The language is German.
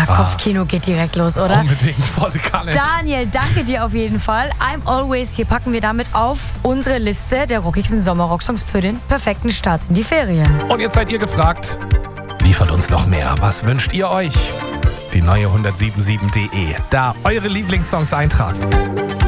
Kopfkino geht direkt los, oder? Unbedingt, volle Kanne. Daniel, danke dir auf jeden Fall. I'm Always Here packen wir damit auf unsere Liste der rockigsten Sommerrocksongs für den perfekten Start in die Ferien. Und jetzt seid ihr gefragt, liefert uns noch mehr. Was wünscht ihr euch? Die neue 177.de. Da eure Lieblingssongs eintragen.